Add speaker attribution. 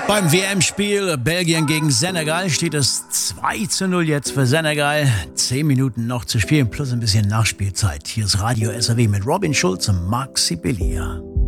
Speaker 1: Beim WM-Spiel Belgien gegen Senegal steht es 2:0 jetzt für Senegal. 10 Minuten noch zu spielen plus ein bisschen Nachspielzeit. Hier ist Radio SAW mit Robin Schulz und Marc Sibilia.